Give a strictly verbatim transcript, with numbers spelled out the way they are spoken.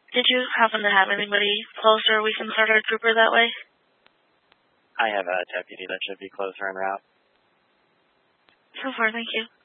Did you happen to have anybody closer we can start our trooper that way? I have a deputy that should be closer en route. So far, thank you.